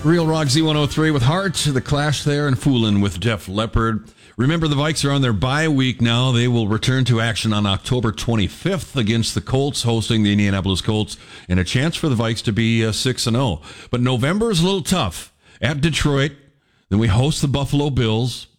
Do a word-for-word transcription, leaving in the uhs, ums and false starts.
Real Rock Z one oh three with Heart, the Clash there, and Foolin' with Def Leppard. Remember, the Vikes are on their bye week now. They will return to action on October twenty-fifth against the Colts, hosting the Indianapolis Colts, and a chance for the Vikes to be uh, six and oh. But November is a little tough. At Detroit, then we host the Buffalo Bills.